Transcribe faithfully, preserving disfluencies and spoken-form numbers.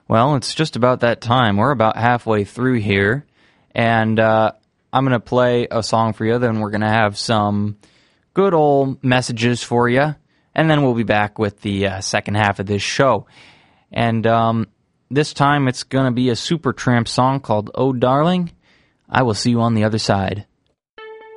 Well, it's just about that time. We're about halfway through here, and uh, I'm going to play a song for you, then we're going to have some good old messages for you, and then we'll be back with the uh, second half of this show. And um, this time it's going to be a Supertramp song called Oh Darling, I Will See You on the Other Side.